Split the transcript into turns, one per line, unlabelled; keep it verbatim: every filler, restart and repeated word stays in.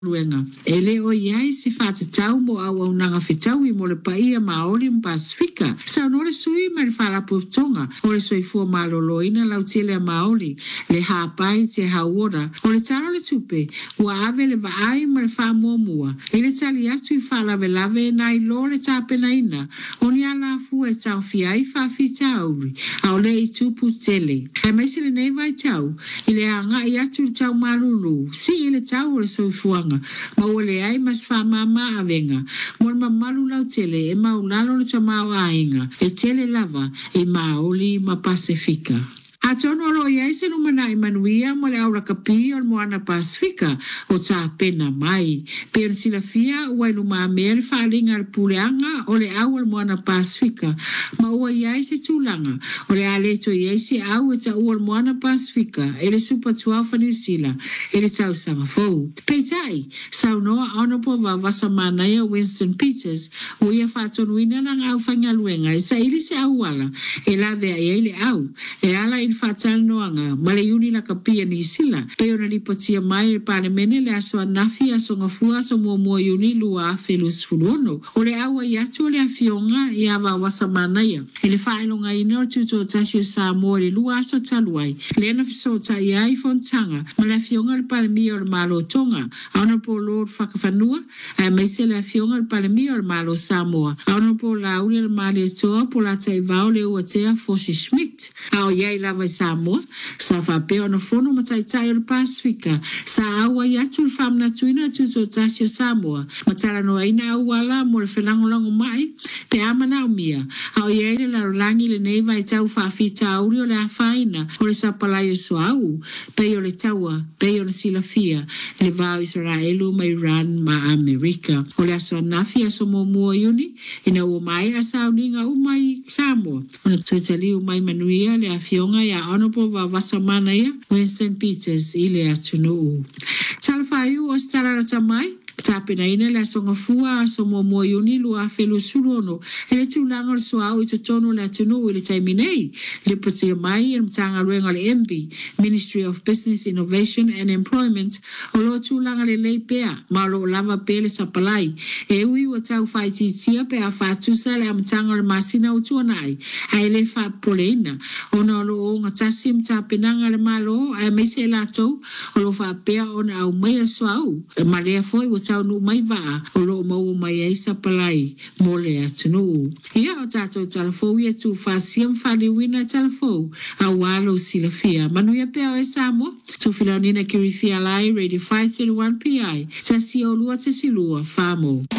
luenga. Ele o iai se fata tau mo au au nanga fetau i mo le paia Maori in Pasifika. Sa nore sui ma le fala putonga. O le soi fua maloloina lau tele a Maori. Le hapai te hauora. O le taro le tupe. Ua ave le vaai ma le wha mua mua. Ele tali atu i fala ve lave na i lo le tapena ina. O ni ala fua e tau fiai fa fi tauri. A o le i tupu tele. E maise le nei vai tau. Ile anga i atu le tau malulu. Si ile tau le soi fuanga. Ma ole ai mas fa mama avenga mon mamalu lau tele e maulalo le tamau ainga e tele lava e maoli ma Pasifika. A tono lo ia se no mana i manuia mo le aura kapi o moana Pasifika o ta pena mai. Per sila fia ua no ma mer falinga al puleanga o le au al moana Pasifika. Ma ua ia se tulanga o le ale to ia se au e ta ua al moana Pasifika e le super twelve ni sila e le tau sanga fou. Peitai, sau noa honorable va vasa manaya Winston Peters o ia fatonu ina na au fanga luenga e sa ili se au wala e la vea e ile au e ala in fatal noanga male uni la kapia ni sila pe ona lipotia mai pa le mene le aso nafi aso ngafua so mo mo uni lua felus fulono o le awa ya tu le afionga ya va wasamana ya ele failo nga ino tu to tasio sa mo le lua aso taluai le na fiso ta ya i fontanga male afionga le pa le mi o le malo tonga ona po lord fakafanua a me se le afionga le pa le mi o le malo samoa ona po la uli le male to po la tai va le o te fosi schmidt a o ya la Samoa sa fa pe ona fono matai tai o Pasifika sa awa ya tu famna tuina tu to tasio Samoa matala no ina wala mo le felango lango mai pe amana o mia au ye le la langi le nei vai tau fa fita uri o le afaina o le sapalayo soau pe o le taua pe o le silafia le va Israelu mai Iran ma Amerika o le aso nafi aso mo mo yuni ina o mai asa uninga o mai Samoa ona tuetali o mai manuia le afionga ya honorable va vasamana ya Winston Peters ile atunu talfaiu o stara tamai tapena ina la songa fua so mo mo yuni lua felu sulono ele tulanga so au to tono la tunu ile taiminei le poti mai en tanga renga le M B Ministry of Business Innovation and Employment o lo tulanga le leipea malo lava pele sapalai e ui o tau fai tia pe a fatu sa le amtanga le masina o tuanai ai le fa polena ona lo nga tasim tapena le malo ai me se la to o lo fa pe ona au mai so au male foi o tau no mai va o lo mau mai ai sapalai mo le atunu ia o tato talfo ia tu fa siam fa le wina talfo a walo silafia manu ia pe o Samoa tu filanina kirifia lai radio five thirty-one P I sa si o lua te silua famo